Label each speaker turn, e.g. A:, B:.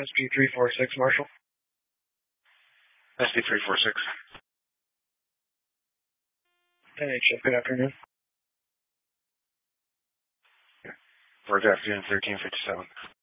A: SP346, Marshall.
B: SP346.
A: NHF, good afternoon.
B: For the afternoon, 1357.